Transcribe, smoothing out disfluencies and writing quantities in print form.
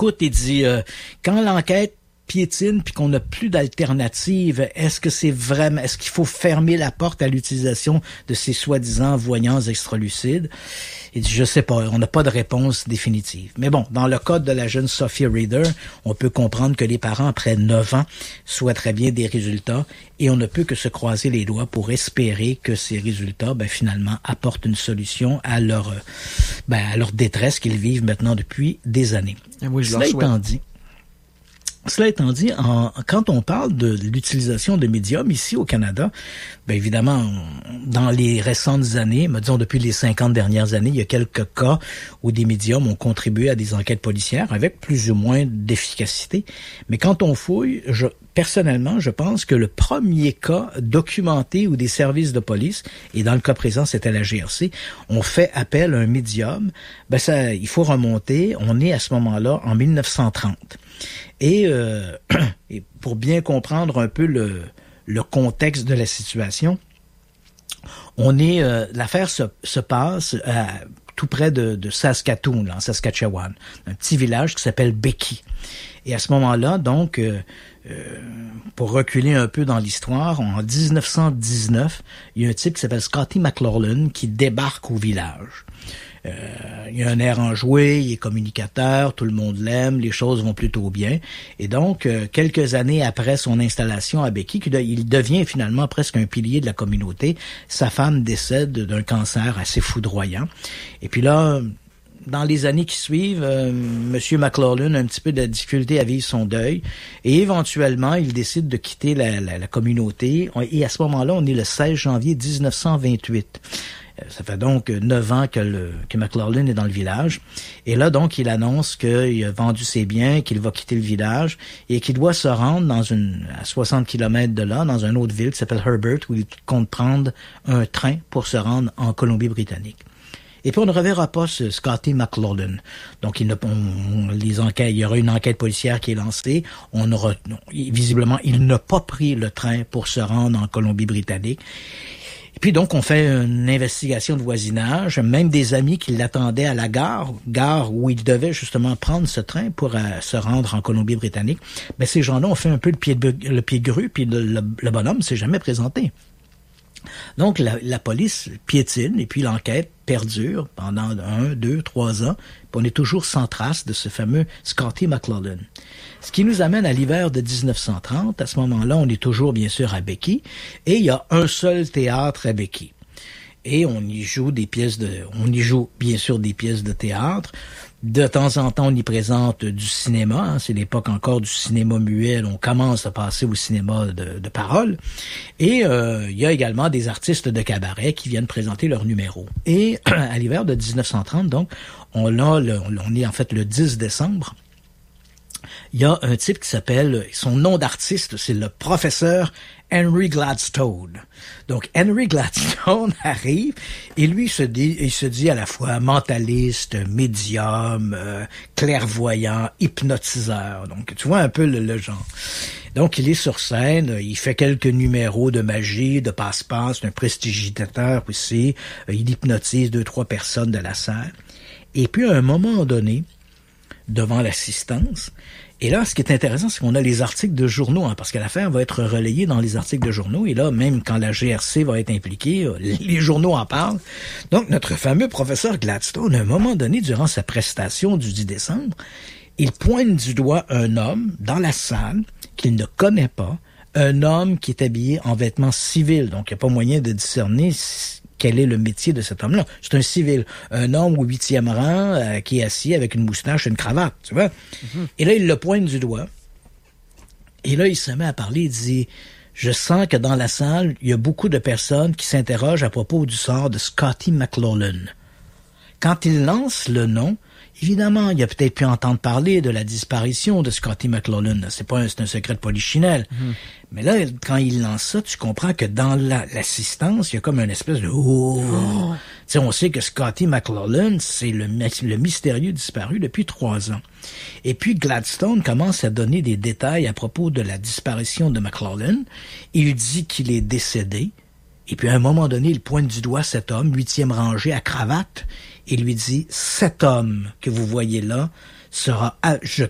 écoute, il dit, quand l'enquête piétine puis qu'on n'a plus d'alternative, est-ce qu'il faut fermer la porte à l'utilisation de ces soi-disant voyants extralucides? Il dit, je sais pas, on n'a pas de réponse définitive. Mais bon, dans le cas de la jeune Sophie Reader, on peut comprendre que les parents, après 9 ans, souhaiteraient bien des résultats et on ne peut que se croiser les doigts pour espérer que ces résultats, finalement, apportent une solution à leur détresse qu'ils vivent maintenant depuis des années. Et oui, Cela étant dit, quand on parle de l'utilisation de médiums ici au Canada, évidemment, dans les récentes années, disons depuis les 50 dernières années, il y a quelques cas où des médiums ont contribué à des enquêtes policières avec plus ou moins d'efficacité. Mais quand on fouille, personnellement, je pense que le premier cas documenté où des services de police, et dans le cas présent, c'était la GRC, ont fait appel à un médium, il faut remonter, on est à ce moment-là en 1930. Et pour bien comprendre un peu le contexte de la situation, l'affaire se passe tout près de Saskatoon, là, en Saskatchewan, un petit village qui s'appelle Becky. Et à ce moment-là, donc, pour reculer un peu dans l'histoire, en 1919, il y a un type qui s'appelle Scotty McLaughlin qui débarque au village. Il a un air enjoué, il est communicateur, tout le monde l'aime, les choses vont plutôt bien. Et donc, quelques années après son installation à Becky, il devient finalement presque un pilier de la communauté. Sa femme décède d'un cancer assez foudroyant. Et puis là, dans les années qui suivent, Monsieur McLaughlin a un petit peu de difficulté à vivre son deuil. Et éventuellement, il décide de quitter la communauté. Et à ce moment-là, on est le 16 janvier 1928. Ça fait donc 9 ans que McLaughlin est dans le village. Et là, donc, il annonce qu'il a vendu ses biens, qu'il va quitter le village et qu'il doit se rendre à 60 km de là, dans une autre ville qui s'appelle Herbert, où il compte prendre un train pour se rendre en Colombie-Britannique. Et puis, on ne reverra pas ce Scotty McLaughlin. Donc, il y aura une enquête policière qui est lancée. Visiblement, il n'a pas pris le train pour se rendre en Colombie-Britannique. Et puis donc, on fait une investigation de voisinage, même des amis qui l'attendaient à la gare où il devait justement prendre ce train pour se rendre en Colombie-Britannique. Mais ces gens-là ont fait un peu le pied de grue, puis le bonhomme s'est jamais présenté. Donc, la police piétine, et puis l'enquête perdure pendant 1, 2, 3 ans, puis on est toujours sans trace de ce fameux Scotty McLaughlin. Ce qui nous amène à l'hiver de 1930. À ce moment-là, on est toujours, bien sûr, à Becky, et il y a un seul théâtre à Becky. Et on y joue bien sûr des pièces de théâtre. De temps en temps, on y présente du cinéma. C'est l'époque encore du cinéma muet. On commence à passer au cinéma de parole. Et il y a également des artistes de cabaret qui viennent présenter leurs numéros. Et à l'hiver de 1930, donc, on est en fait le 10 décembre. Il y a un type qui s'appelle, son nom d'artiste, c'est le professeur Henry Gladstone. Donc, Henry Gladstone arrive et lui il se dit à la fois mentaliste, médium, clairvoyant, hypnotiseur. Donc, tu vois un peu le genre. Donc, il est sur scène, il fait quelques numéros de magie, de passe-passe, c'est un prestidigitateur aussi. Il hypnotise 2-3 personnes de la salle. Et puis, à un moment donné, devant l'assistance. Et là, ce qui est intéressant, c'est qu'on a les articles de journaux, parce que l'affaire va être relayée dans les articles de journaux. Et là, même quand la GRC va être impliquée, les journaux en parlent. Donc, notre fameux professeur Gladstone, à un moment donné, durant sa prestation du 10 décembre, il pointe du doigt un homme dans la salle qu'il ne connaît pas, un homme qui est habillé en vêtements civils. Donc, il n'y a pas moyen de discerner quel est le métier de cet homme-là. C'est un civil, un homme au 8e rang qui est assis avec une moustache et une cravate, tu vois. Mm-hmm. Et là, il le pointe du doigt. Et là, il se met à parler, il dit, je sens que dans la salle, il y a beaucoup de personnes qui s'interrogent à propos du sort de Scotty McLaughlin. Quand il lance le nom, évidemment, il a peut-être pu entendre parler de la disparition de Scotty McLaughlin. C'est un secret de polichinelle. Mm-hmm. Mais là, quand il lance ça, tu comprends que dans l'assistance, il y a comme une espèce de... Tu sais, on sait que Scotty McLaughlin, c'est le mystérieux disparu depuis 3 ans. Et puis Gladstone commence à donner des détails à propos de la disparition de McLaughlin. Il dit qu'il est décédé. Et puis à un moment donné, il pointe du doigt cet homme, 8e rangée à cravate, et lui dit, cet homme que vous voyez là sera, je